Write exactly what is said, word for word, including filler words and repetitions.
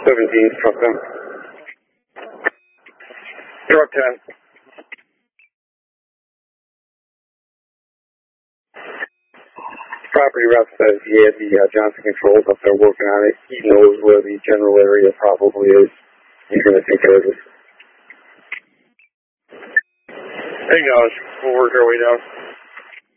seventeen, truck ten. Truck ten. Property rep says he had the uh, Johnson controls up there working on it. He knows where the general area probably is. He's going to take care of this. Hang on, we'll work our way down.